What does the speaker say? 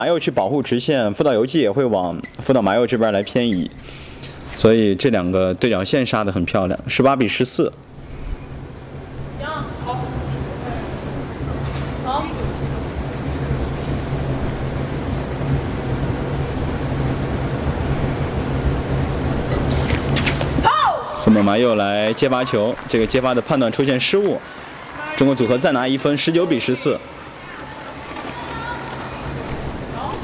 麻佑去保护直线，福岛由纪也会往福岛麻佑这边来偏移，所以这两个对角线杀得很漂亮，18比14。松本麻佑来接发球，这个接发的判断出现失误，中国组合再拿1分，19比14。